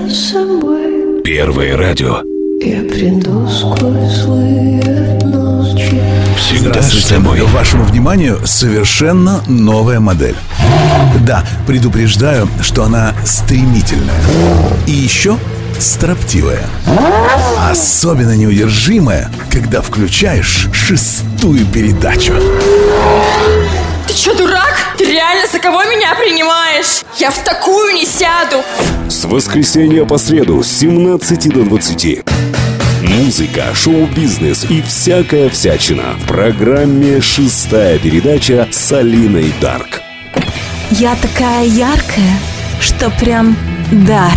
собой. Первое радио. Я приду сквозь злые ночи. Всегда с тобой. Вашему вниманию совершенно новая модель. Да, предупреждаю, что она стремительная. И еще строптивая. Особенно неудержимая, когда включаешь 6-ю передачу. Ты что, дурак? Ты реально за кого меня принимаешь? Я в такую не сяду. С воскресенья по среду с 17 до 20. Музыка, шоу-бизнес и всякая всячина в программе «6-я передача» с Алиной Дарк. Я такая яркая, что прям дар.